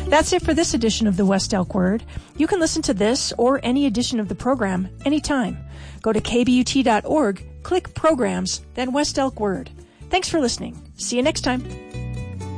That's it for this edition of the West Elk Word. You can listen to this or any edition of the program anytime. Go to kbut.org, click Programs, then West Elk Word. Thanks for listening. See you next time.